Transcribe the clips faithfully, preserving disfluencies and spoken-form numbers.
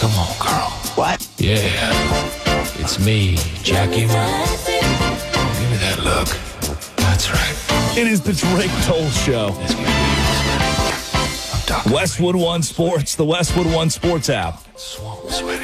Come on, girl. What? Yeah. It's me, Jackie Moon. Give me that look. That's right. It is the Drake Toll Show. Let's get real. I'm talking Westwood One Sports, the Westwood One Sports app. swamp sweaty.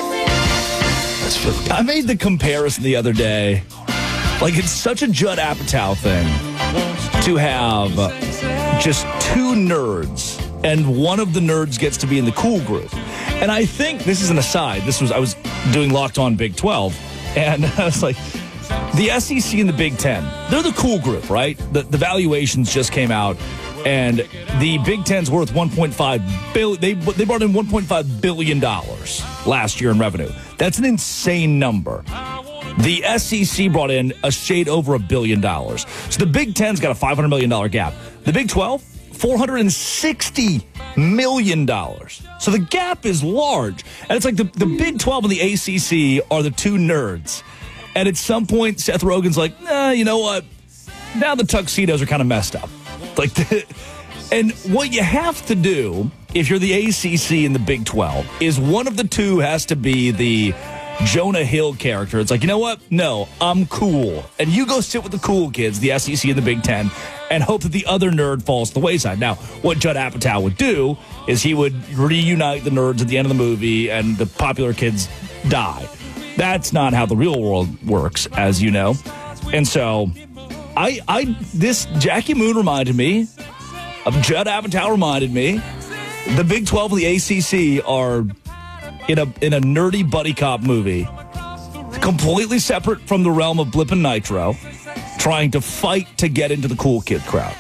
Let's feel the I made the comparison the other day. Like, it's such a Judd Apatow thing to have just two nerds, and one of the nerds gets to be in the cool group. And I think, this is an aside, this was, I was doing Locked On Big twelve, and I was like, the S E C and the Big Ten, they're the cool group, right? The, the valuations just came out, and the Big Ten's worth one point five billion dollars. They, they brought in one point five billion dollars last year in revenue. That's an insane number. The S E C brought in a shade over a billion dollars. So the Big Ten's got a five hundred million dollars gap. The Big twelve, four hundred sixty million dollars. So the gap is large. And it's like the, the Big twelve and the A C C are the two nerds. And at some point, Seth Rogen's like, nah, you know what? Now the tuxedos are kind of messed up. Like, the, and what you have to do, if you're the A C C and the Big twelve, is one of the two has to be the Jonah Hill character. It's like, you know what? No, I'm cool. And you go sit with the cool kids, the S E C and the Big Ten, and hope that the other nerd falls to the wayside. Now, what Judd Apatow would do is he would reunite the nerds at the end of the movie and the popular kids die. That's not how the real world works, as you know. And so, I, I, this Jackie Moon reminded me of Judd Apatow reminded me. The Big twelve and the A C C are in a in a nerdy buddy cop movie, completely separate from the realm of Blip and Nitro, trying to fight to get into the cool kid crowd.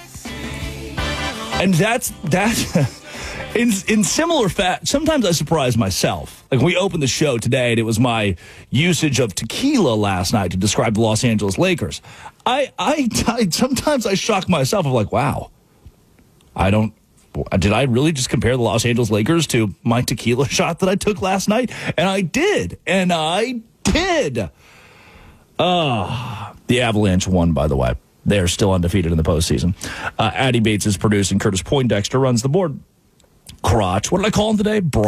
And that's that. In in similar fact, sometimes I surprise myself. Like, we opened the show today, and it was my usage of tequila last night to describe the Los Angeles Lakers. I I, I sometimes I shock myself. I'm like, wow, I don't. Did I really just compare the Los Angeles Lakers to my tequila shot that I took last night? And I did. And I did. Uh, the Avalanche won, by the way. They're still undefeated in the postseason. Uh, Addie Bates is producing. Curtis Poindexter runs the board. Crotch. What did I call him today?